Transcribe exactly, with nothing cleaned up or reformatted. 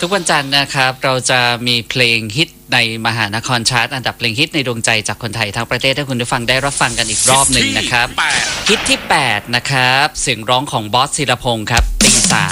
กวันจันทร์นะครับเราจะมีเพลงฮิตในมหานครชาร์ตอันดับเพลงฮิตในดวงใจจากคนไทยทั้งประเทศให้คุณผู้ฟังได้รับฟังกันอีกรอบหนึ่งนะครับฮิตที่แปดนะครับเสียงร้องของบอสศิรพงศ์ครับตีสาม